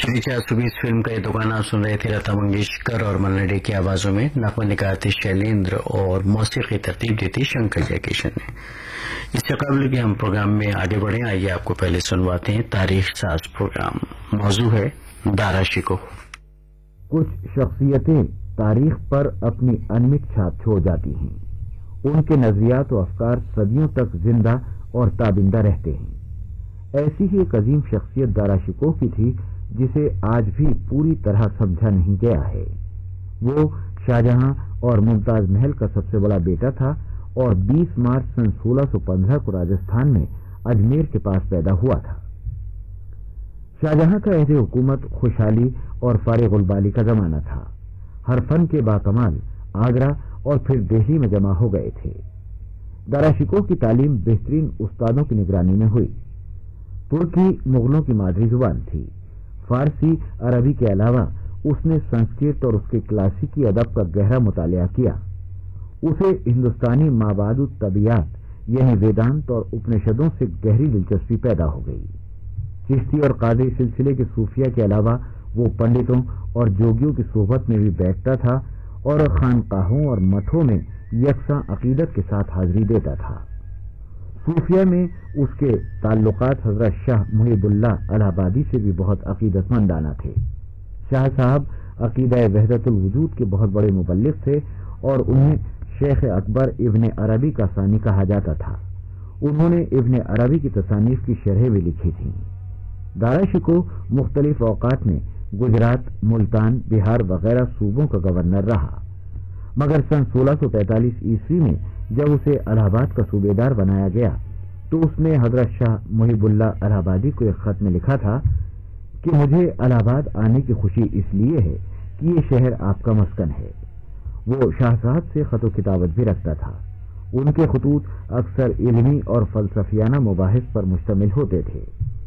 चुरी 420 film का ये दो गाना सुन रहे थे लता मंगेशकर और मन्ना डे की आवाजों में। नगमा निगाह थी शैलेंद्र और मौसीकी तरतीब दी थी शंकर जयकिशन ने। इससे कबल कि हम प्रोग्राम में आगे बढ़े, आइए आपको पहले सुनवाते हैं तारीख साज प्रोग्राम। मौजू है दारा शिकोह। कुछ शख्सियतें तारीख पर अपनी अनमिट छाप छोड़ जाती हैं। उनके नजरियात और अफकार सदियों तक जिंदा और ताबिंदा रहते हैं। ऐसी ही एक अजीम शख्सियत दारा शिकोह की थी जिसे आज भी पूरी तरह समझा नहीं गया है। वो शाहजहां और मुमताज महल का सबसे बड़ा बेटा था और 20 मार्च सन 1615 को राजस्थान में अजमेर के पास पैदा हुआ था। शाहजहां का अहद हुकूमत खुशहाली और फारिग-उल-बाली का जमाना था। हर फन के बाकमाल आगरा और फिर दिल्ली में जमा हो गए थे। दारा शिकोह की तालीम बेहतरीन उस्तादों की निगरानी में हुई। तुर्की मुगलों की मादरी जुबान थी। फारसी अरबी के अलावा उसने संस्कृत और उसके क्लासिकी अदब का गहरा मुतालिया किया। उसे हिंदुस्तानी माबादुत तबियात यानी वेदांत और उपनिषदों से गहरी दिलचस्पी पैदा हो गई। चिश्ती और कादरी सिलसिले के सूफिया के अलावा वो पंडितों और जोगियों की सोहबत में भी बैठता था और खानकाहों और मठों में यकसा अकीदत के साथ हाजिरी देता था। सूफिया में उसके ताल्लुकात हजरत शाह मुहिबुल्लाह इलाहाबादी से भी बहुत अकीदतमंदाना थे। शाह साहब अकीदा वहदतुल वजूद के बहुत बड़े मुबल्लिग थे और उन्हें शेख अकबर इब्ने अरबी का सानी कहा जाता था। उन्होंने इब्ने अरबी की तसानीफ की शरह भी लिखी थी। दारा शिकोह मुख्तलिफ औकात में गुजरात, मुल्तान, बिहार वगैरह सूबों का गवर्नर रहा, मगर सन 1643 ईस्वी में जब उसे इलाहाबाद का सूबेदार बनाया गया तो उसने हजरत शाह मुहिबुल्लाह इलाहाबादी को एक खत में लिखा था कि मुझे इलाहाबाद आने की खुशी इसलिए है कि ये शहर आपका मस्कन है। वो शाह साहब से खत किताबत भी रखता था। उनके खतूत अक्सर इल्मी और फलसफियाना मुबाहिस पर मुश्तमिल होते थे।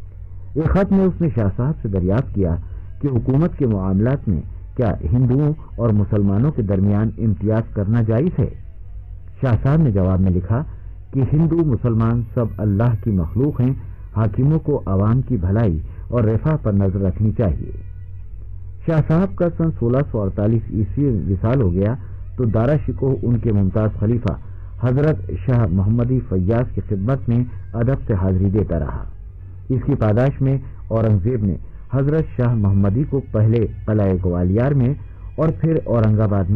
एक खत में उसने शाह साहब से दरियाफ्त किया कि हुकूमत के मामलात में क्या हिंदुओं और मुसलमानों के दरमियान इम्तियाज करना जायज है। शाह साहब ने जवाब में लिखा कि हिंदू मुसलमान सब अल्लाह की मखलूक हैं, हाकिमों को अवाम की भलाई और रिफा पर नजर रखनी चाहिए। शाह साहब का सन 1648 ईस्वी में विसाल हो गया तो दारा शिकोह उनके मुमताज खलीफा हजरत शाह मोहम्मदी फैयाज की खिदमत में अदब से हाजिरी देता रहा। इसकी पादाश में औरंगजेब ने हजरत शाह मोहम्मदी को पहले किला ग्वालियर में और फिर औरंगाबाद में